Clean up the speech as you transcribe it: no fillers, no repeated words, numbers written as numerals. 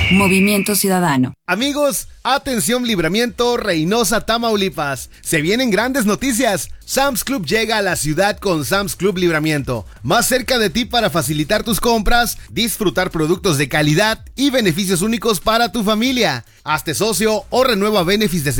Movimiento Ciudadano. Amigos, atención Libramiento, Reynosa, Tamaulipas. Se vienen grandes noticias. Sam's Club llega a la ciudad con Sam's Club Libramiento. Más cerca de ti para facilitar tus compras, disfrutar productos de calidad y beneficios únicos para tu familia. Hazte socio o renueva beneficios de